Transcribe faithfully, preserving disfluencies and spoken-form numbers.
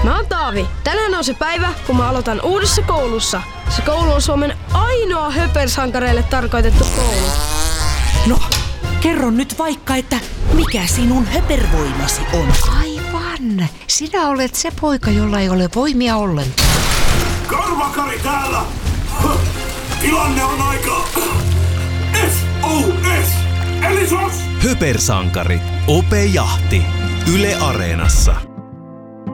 Mä oon Taavi. Tänään on se päivä, kun mä aloitan uudessa koulussa. Se koulu on Suomen ainoa höpersankareille tarkoitettu koulu. No, kerro nyt vaikka, että mikä sinun höpervoimasi on? Aivan. Sinä olet se poika, jolla ei ole voimia ollenkaan. Karvakari täällä! Tilanne on aika... S O S! Eli sos! Höpersankari. Ope Jahti. Yle Areenassa.